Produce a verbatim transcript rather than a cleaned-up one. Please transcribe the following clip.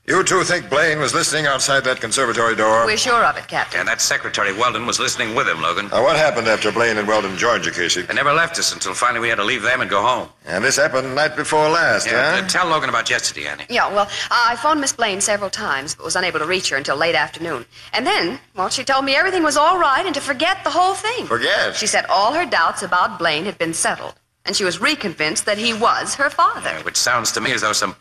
You two think Blaine was listening outside that conservatory door? We're sure of it, Captain. And that secretary, Weldon, was listening with him, Logan. Now, what happened after Blaine and Weldon joined you, Casey? They never left us until finally we had to leave them and go home. And this happened the night before last, Yeah, huh? uh, tell Logan about yesterday, Annie. Yeah, well, I phoned Miss Blaine several times, but was unable to reach her until late afternoon. And then, well, she told me everything was all right and to forget the whole thing. Forget? She said all her doubts about Blaine had been settled, and she was reconvinced that he was her father. Yeah, which sounds to me as though some